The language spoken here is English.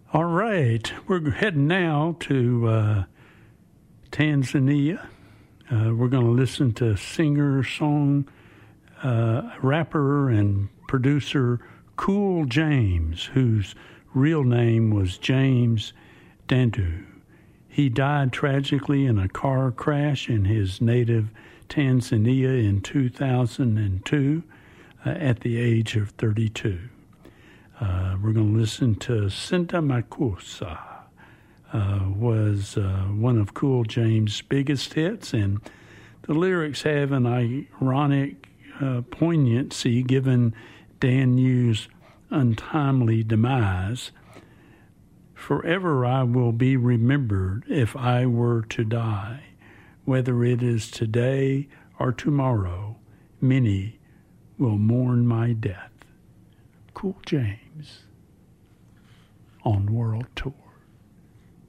All right, we're heading now to Tanzania. We're going to listen to singer, rapper, and producer Cool James, whose real name was James Dandu. He died tragically in a car crash in his native Tanzania in 2002 at the age of 32. We're going to listen to Sinta Makusa, was one of Cool James' biggest hits, and the lyrics have an ironic poignancy given Dan Yu's untimely demise. Forever I will be remembered if I were to die, whether it is today or tomorrow, many will mourn my death. Cool James on world tour.